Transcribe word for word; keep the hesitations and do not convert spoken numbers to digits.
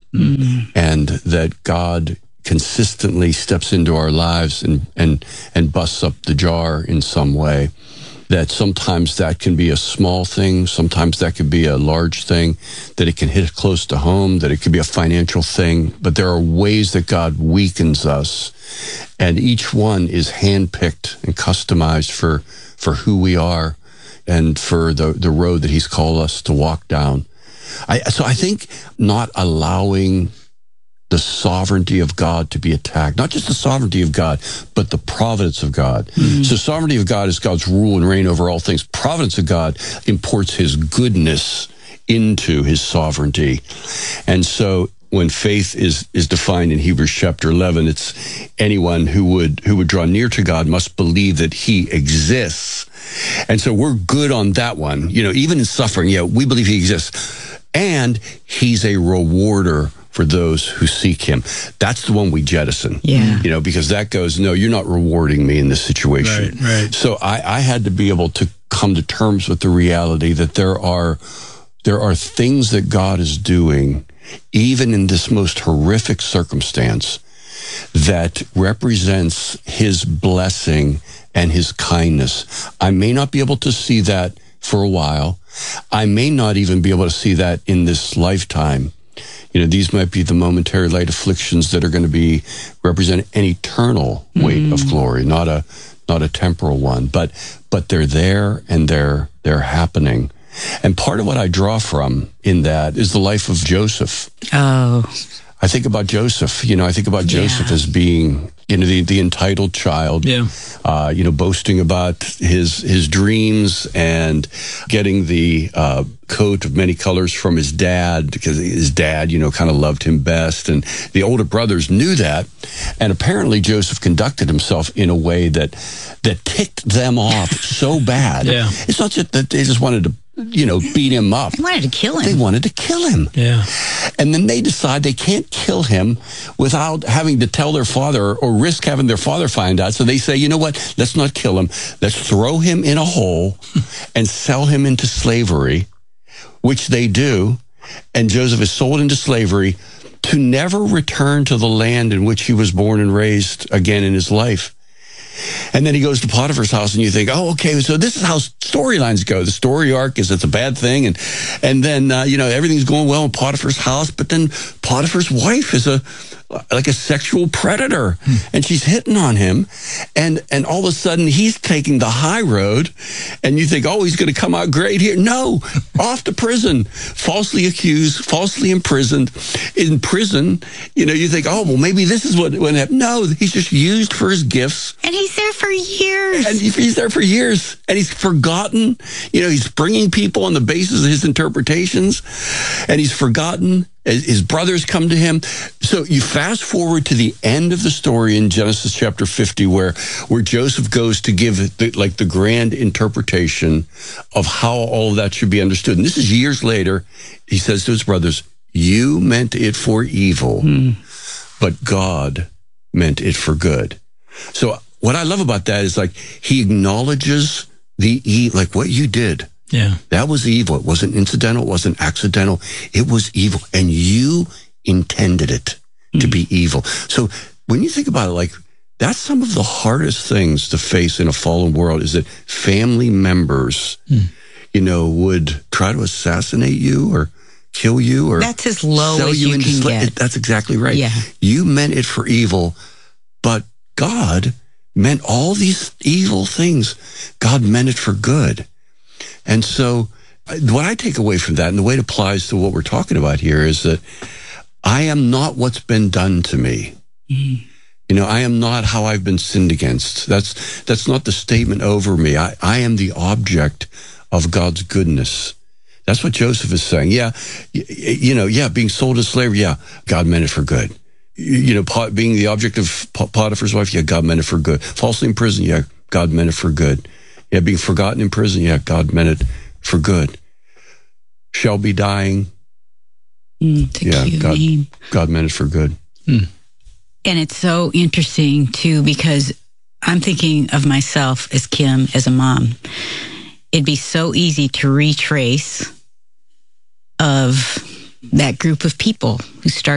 Mm. And that God consistently steps into our lives and, and, and busts up the jar in some way. That sometimes that can be a small thing, sometimes that could be a large thing, that it can hit close to home, that it could be a financial thing. But there are ways that God weakens us, and each one is handpicked and customized for, for who we are and for the, the road that he's called us to walk down. I, so I think not allowing the sovereignty of God to be attacked. Not just the sovereignty of God, but the providence of God. Mm-hmm. So sovereignty of God is God's rule and reign over all things. Providence of God imports his goodness into his sovereignty. And so when faith is is defined in Hebrews chapter eleven, it's anyone who would who would draw near to God must believe that he exists. And so we're good on that one. You know, even in suffering, yeah, we believe he exists. And he's a rewarder for those who seek him. That's the one we jettison. Yeah. You know, because that goes, no, you're not rewarding me in this situation. Right, right. So I, I had to be able to come to terms with the reality that there are there are things that God is doing, even in this most horrific circumstance, that represents his blessing and his kindness. I may not be able to see that for a while. I may not even be able to see that in this lifetime. You know, these might be the momentary light afflictions that are going to be represent an eternal weight mm. of glory, not a not a temporal one. But but they're there and they're they're happening. And part of what I draw from in that is the life of Joseph. Oh. I think about Joseph. You know, I think about Joseph yeah. as being, you know, the, the entitled child, yeah. uh, you know, boasting about his his dreams and getting the uh, coat of many colors from his dad, because his dad, you know, kind of loved him best. And the older brothers knew that. And apparently Joseph conducted himself in a way that that ticked them off so bad. Yeah. It's not just that they just wanted to, you know, beat him up. They wanted to kill him. They wanted to kill him. Yeah. And then they decide they can't kill him without having to tell their father or risk having their father find out. So they say, you know what? Let's not kill him. Let's throw him in a hole and sell him into slavery, which they do. And Joseph is sold into slavery to never return to the land in which he was born and raised again in his life. And then he goes to Potiphar's house, and you think, oh, okay, so this is how storylines go. The story arc is it's a bad thing, and and then, uh, you know, everything's going well in Potiphar's house, but then Potiphar's wife is a like a sexual predator, hmm. and she's hitting on him, and and all of a sudden he's taking the high road, and you think, oh, he's going to come out great here. No, off to prison, falsely accused, falsely imprisoned. In prison, you know, you think, oh, well, maybe this is what what happened. No, he's just used for his gifts. And he's there for years. And he's there for years. And he's forgotten. You know, he's bringing people on the basis of his interpretations. And he's forgotten. His brothers come to him. So you fast forward to the end of the story in Genesis chapter fifty, where, where Joseph goes to give the, like the grand interpretation of how all of that should be understood. And this is years later. He says to his brothers, you meant it for evil, hmm. but God meant it for good. So what I love about that is, like, he acknowledges the e like what you did. Yeah. That was evil. It wasn't incidental. It wasn't accidental. It was evil. And you intended it mm. to be evil. So when you think about it, like, that's some of the hardest things to face in a fallen world, is that family members, mm. you know, would try to assassinate you or kill you or that's as low sell as you you into can slave. get. That's exactly right. Yeah. You meant it for evil, but God meant all these evil things. God meant it for good. And so what I take away from that, and the way it applies to what we're talking about here, is that I am not what's been done to me. Mm. You know, I am not how I've been sinned against. That's that's not the statement over me. I, I am the object of God's goodness. That's what Joseph is saying. Yeah, you, you know, yeah, being sold as slavery, yeah, God meant it for good. You know, being the object of Potiphar's wife, yeah, God meant it for good. Falsely in prison, yeah, God meant it for good. Yeah, being forgotten in prison, yeah, God meant it for good. Shelby dying, mm, yeah, God, name. God meant it for good. Mm. And it's so interesting, too, because I'm thinking of myself as Kim, as a mom. It'd be so easy to retrace of that group of people who started